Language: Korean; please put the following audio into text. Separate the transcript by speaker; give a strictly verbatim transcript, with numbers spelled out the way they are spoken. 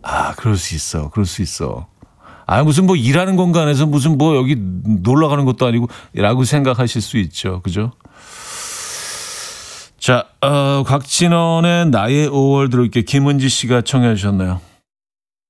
Speaker 1: 아, 그럴 수 있어. 그럴 수 있어. 아, 무슨 뭐 일하는 공간에서 무슨 뭐 여기 놀러 가는 것도 아니고 라고 생각하실 수 있죠. 그죠? 자, 어, 곽진원의 나의 오월 들을게 김은지 씨가 청해 주셨네요.